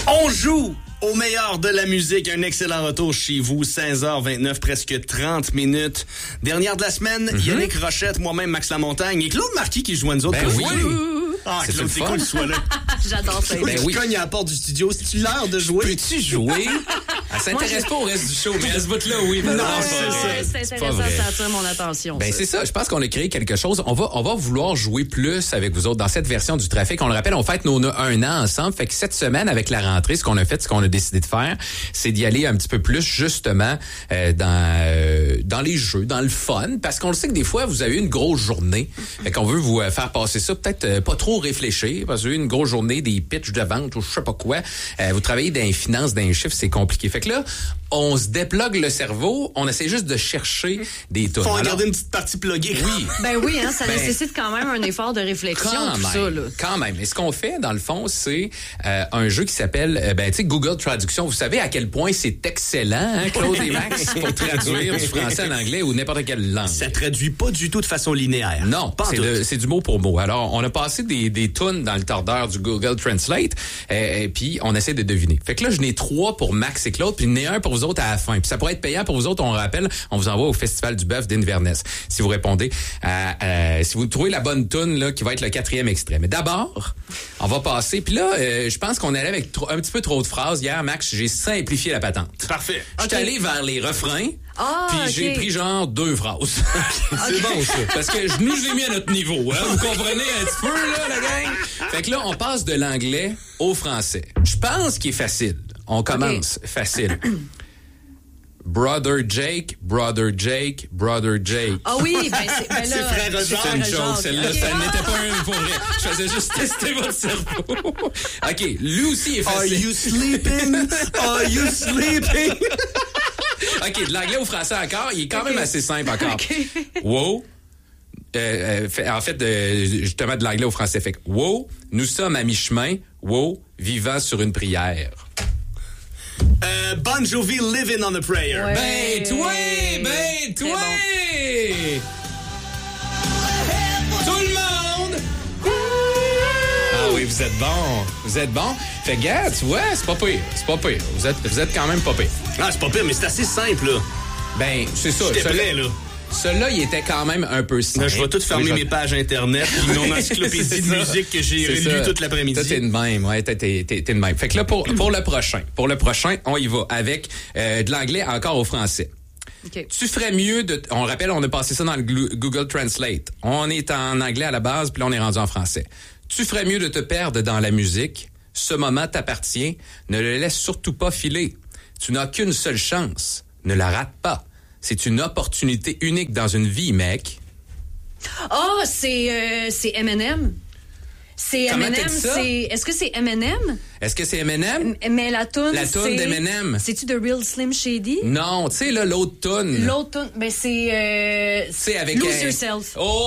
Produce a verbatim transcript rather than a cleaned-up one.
On joue au meilleur de la musique. Un excellent retour chez vous. seize heures vingt-neuf, presque trente minutes. Dernière de la semaine, mm-hmm. Yannick Rochette, moi-même Max Lamontagne et Claude Marquis qui joue à nous autres. Ben oui. Ah, c'est Claude, c'est cool que tu sois là. J'adore ça. Ben oui. Cogne à la porte du studio. C'est-tu l'heure de jouer? Peux-tu jouer? Elle s'intéresse pas au reste du show, mais à ce bout-là, oui. Non, non c'est ça. C'est intéressant, ça attire mon attention. Ben, ça. c'est ça. Je pense qu'on a créé quelque chose. On va, on va vouloir jouer plus avec vous autres dans cette version du trafic. On le rappelle, on fête nos un an ensemble. Fait que cette semaine, avec la rentrée, ce qu'on a fait, ce qu'on a décidé de faire, c'est d'y aller un petit peu plus, justement, euh, dans, euh, dans les jeux, dans le fun. Parce qu'on le sait que des fois, vous avez eu une grosse journée. Fait qu'on veut vous faire passer ça, peut-être euh, pas trop réfléchir, parce que vous avez eu une grosse journée, des pitchs de vente ou je sais pas quoi. Euh, vous travaillez dans les finances, dans les chiffres, c'est compliqué. Fait que là, on se déplogue le cerveau, on essaie juste de chercher des tunes. Faut regarder une petite partie pluggée. Oui. Ben oui, hein, ça ben, nécessite quand même un effort de réflexion, quand tout même, ça, là. Quand même. Et ce qu'on fait, dans le fond, c'est euh, un jeu qui s'appelle, euh, ben, tu sais, Google Traduction. Vous savez à quel point c'est excellent, hein, Claude et Max, pour traduire du français en anglais ou n'importe quelle langue. Ça traduit pas du tout de façon linéaire. Non, pas c'est, de, c'est du mot pour mot. Alors, on a passé des, des tunes dans le tordeur du Google Translate, euh, et puis on essaie de deviner. Fait que là, je n'ai trois pour Max et Claude, puis j'en ai un pour vous autres à la fin. Puis ça pourrait être payant pour vous autres, on rappelle, on vous envoie au Festival du Bœuf d'Inverness. Si vous répondez, à, à, si vous trouvez la bonne tune là, qui va être le quatrième extrait. Mais d'abord, on va passer. Puis là, euh, je pense qu'on allait avec trop, un petit peu trop de phrases. Hier, Max, j'ai simplifié la patente. Parfait. Je suis okay. allé vers les refrains. Ah, puis okay. j'ai pris genre deux phrases. C'est okay. bon ça. Parce que je nous ai mis à notre niveau. Hein? Vous comprenez un petit peu là, la gang? Fait que là, on passe de l'anglais au français. Je pense qu'il est facile. On commence okay. facile. Brother Jake, Brother Jake, Brother Jake. Ah oui, ben c'est, ben là, c'est frère Jacques. C'est une joke, celle-là, okay. ça n'était pas un pour vrai. Je faisais juste tester votre cerveau. OK, lui aussi est facile. Are you sleeping? Are you sleeping? OK, de l'anglais au français encore, il est quand okay. même assez simple encore. Okay. Wow. Euh, euh, en fait, euh, justement, de l'anglais au français. Fait que, wow, nous sommes à mi-chemin. Wow, vivant sur une prière. Euh, Bon Jovi, Living on a Prayer. Ouais. Ben, toi! Ben, toi! Bon. Tout le monde! Ah oui, vous êtes bon. Vous êtes bon. Fait que, gars, tu vois, c'est pas pire. C'est pas pire. Vous êtes, vous êtes quand même pas pire. Ah, c'est pas pire, mais c'est assez simple, là. Ben, c'est ça. J'étais prêt, là. Celui-là, il était quand même un peu simple. Là, je vais tout fermer oui, mes pages Internet puis mon encyclopédie de musique que j'ai relue toute l'après-midi. Toi, t'es de même, ouais, t'es, t'es, t'es de même. Fait que là, pour, pour le prochain, pour le prochain, on y va avec euh, de l'anglais encore au français. Okay. Tu ferais mieux de... On rappelle, on a passé ça dans le Google Translate. On est en anglais à la base, puis là, on est rendu en français. Tu ferais mieux de te perdre dans la musique. Ce moment t'appartient. Ne le laisse surtout pas filer. Tu n'as qu'une seule chance. Ne la rate pas. C'est une opportunité unique dans une vie, mec. Oh, c'est, euh, c'est Eminem. C'est Comment Eminem, t'as dit ça? c'est... Est-ce que c'est Eminem? Est-ce que c'est Eminem? M- mais la toune, La toune c'est... d'Eminem. C'est-tu The Real Slim Shady? Non, tu sais, là, l'autre toune. L'autre toune, ben c'est... Euh... C'est avec... Lose un... Yourself. Oh!